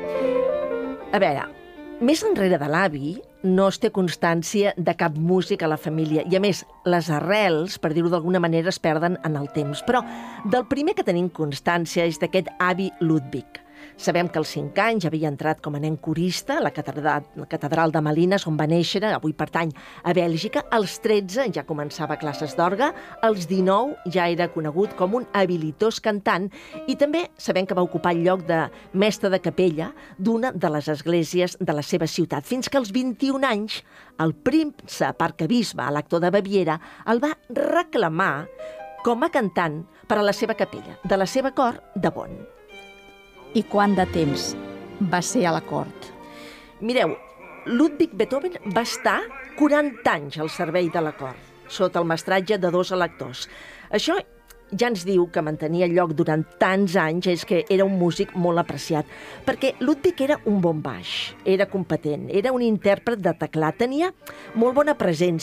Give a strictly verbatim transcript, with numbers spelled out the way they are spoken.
A veure, més enrere de l'avi no es té constància de cap músic a la família i, a més, les arrels, per dir-ho d'alguna manera, es perden en el temps. Però del primer que tenim constància és d'aquest avi Ludwig. Sabem que als cinc anys havia entrat com a nen corista a la catedral, la catedral de Malines, on va néixer, avui pertany a Bèlgica. Als tretze ja començava classes d'orgue, als dinou ja era conegut com un habilitós cantant i també sabem que va ocupar el lloc de mestre de capella d'una de les esglésies de la seva ciutat, fins que als vint-i-un anys el príncep arquebisbe, l'actor de Baviera, el va reclamar com a cantant per a la seva capella, de la seva cort de Bonn. I quant de temps va ser a la cort? Mireu, Ludwig Beethoven va estar quaranta anys al servei de la cort, sota el mestratge de dos electors. Això ja ens diu que mantenir el lloc durant tants anys és que era un músic molt apreciat, perquè Ludwig era un bon baix, era competent, era un intèrpret de teclat, tenia molt bona presència,